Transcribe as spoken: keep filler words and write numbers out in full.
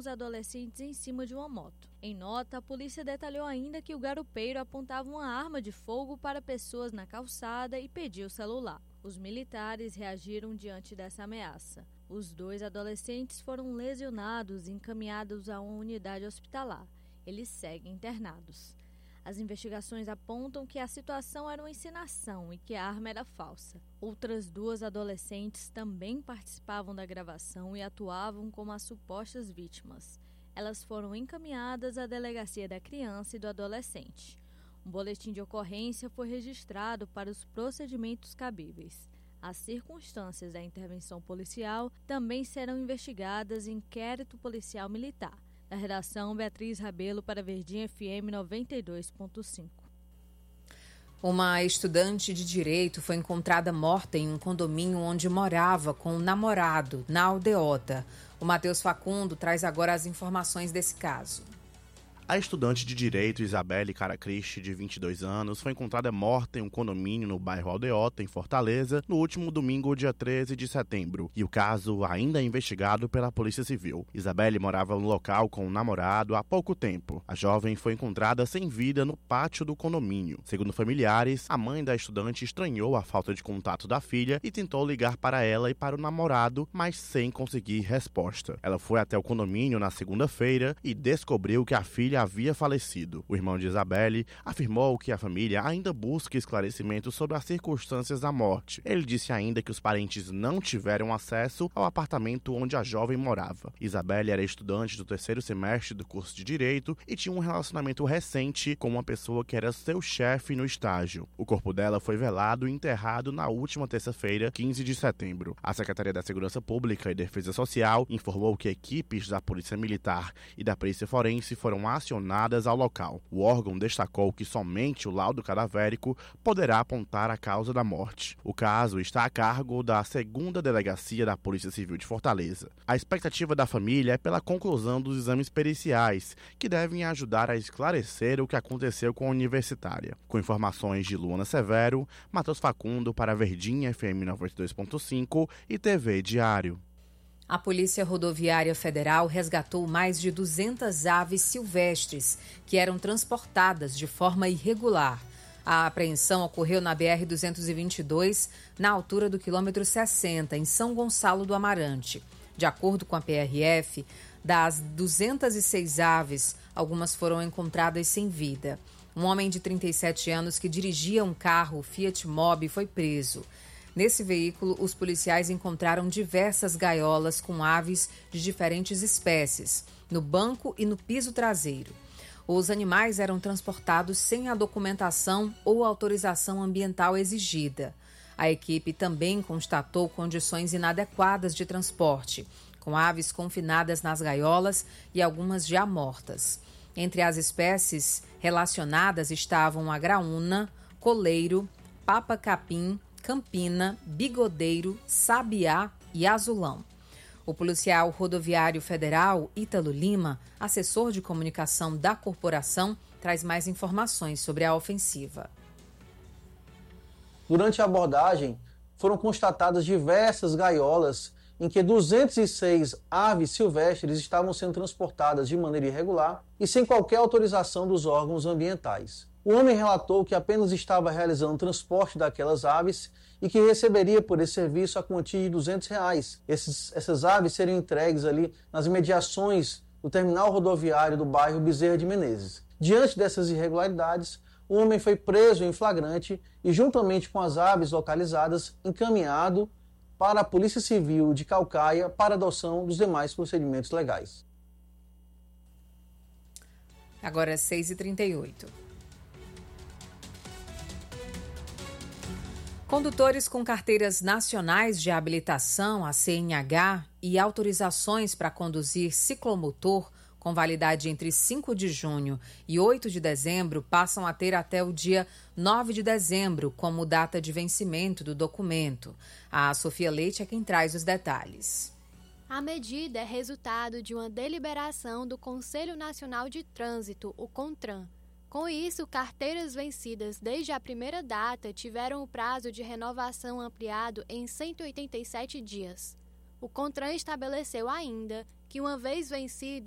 os adolescentes em cima de uma moto. Em nota, a polícia detalhou ainda que o garupeiro apontava uma arma de fogo para pessoas na calçada e pediu o celular. Os militares reagiram diante dessa ameaça. Os dois adolescentes foram lesionados e encaminhados a uma unidade hospitalar. Eles seguem internados. As investigações apontam que a situação era uma encenação e que a arma era falsa. Outras duas adolescentes também participavam da gravação e atuavam como as supostas vítimas. Elas foram encaminhadas à Delegacia da Criança e do Adolescente. Um boletim de ocorrência foi registrado para os procedimentos cabíveis. As circunstâncias da intervenção policial também serão investigadas em inquérito policial militar. Da redação, Beatriz Rabelo para Verdinha F M noventa e dois ponto cinco. Uma estudante de direito foi encontrada morta em um condomínio onde morava com um namorado, na Aldeota. O Matheus Facundo traz agora as informações desse caso. A estudante de direito Isabelle Caracristi, de vinte e dois anos, foi encontrada morta em um condomínio no bairro Aldeota, em Fortaleza, no último domingo, dia treze de setembro. E o caso ainda é investigado pela Polícia Civil. Isabelle morava no local com um namorado há pouco tempo. A jovem foi encontrada sem vida no pátio do condomínio. Segundo familiares, a mãe da estudante estranhou a falta de contato da filha e tentou ligar para ela e para o namorado, mas sem conseguir resposta. Ela foi até o condomínio na segunda-feira e descobriu que a filha havia falecido. O irmão de Isabelle afirmou que a família ainda busca esclarecimentos sobre as circunstâncias da morte. Ele disse ainda que os parentes não tiveram acesso ao apartamento onde a jovem morava. Isabelle era estudante do terceiro semestre do curso de Direito e tinha um relacionamento recente com uma pessoa que era seu chefe no estágio. O corpo dela foi velado e enterrado na última terça-feira, quinze de setembro. A Secretaria da Segurança Pública e Defesa Social informou que equipes da Polícia Militar e da Perícia Forense foram acionadas ao local. O órgão destacou que somente o laudo cadavérico poderá apontar a causa da morte. O caso está a cargo da segunda Delegacia da Polícia Civil de Fortaleza. A expectativa da família é pela conclusão dos exames periciais, que devem ajudar a esclarecer o que aconteceu com a universitária. Com informações de Luana Severo, Matheus Facundo para Verdinha F M noventa e dois ponto cinco e T V Diário. A Polícia Rodoviária Federal resgatou mais de duzentas aves silvestres que eram transportadas de forma irregular. A apreensão ocorreu na B R duzentos e vinte e dois, na altura do quilômetro sessenta, em São Gonçalo do Amarante. De acordo com a P R F, das duzentas e seis aves, algumas foram encontradas sem vida. Um homem de trinta e sete anos que dirigia um carro Fiat Mobi foi preso. Nesse veículo, os policiais encontraram diversas gaiolas com aves de diferentes espécies, no banco e no piso traseiro. Os animais eram transportados sem a documentação ou autorização ambiental exigida. A equipe também constatou condições inadequadas de transporte, com aves confinadas nas gaiolas e algumas já mortas. Entre as espécies relacionadas estavam a graúna, coleiro, papa-capim, campina, bigodeiro, sabiá e azulão. O policial rodoviário federal Ítalo Lima, assessor de comunicação da corporação, traz mais informações sobre a ofensiva. Durante a abordagem, foram constatadas diversas gaiolas em que duzentas e seis aves silvestres estavam sendo transportadas de maneira irregular e sem qualquer autorização dos órgãos ambientais. O homem relatou que apenas estava realizando o transporte daquelas aves e que receberia por esse serviço a quantia de duzentos reais. Esses, essas aves seriam entregues ali nas imediações do terminal rodoviário do bairro Bezerra de Menezes. Diante dessas irregularidades, o homem foi preso em flagrante e, juntamente com as aves localizadas, encaminhado para a Polícia Civil de Caucaia para adoção dos demais procedimentos legais. Agora é seis e trinta e oito. Condutores com carteiras nacionais de habilitação, a C N H, e autorizações para conduzir ciclomotor com validade entre cinco de junho e oito de dezembro passam a ter até o dia nove de dezembro como data de vencimento do documento. A Sofia Leite é quem traz os detalhes. A medida é resultado de uma deliberação do Conselho Nacional de Trânsito, o CONTRAN. Com isso, carteiras vencidas desde a primeira data tiveram o prazo de renovação ampliado em cento e oitenta e sete dias. O CONTRAN estabeleceu ainda que, uma vez vencido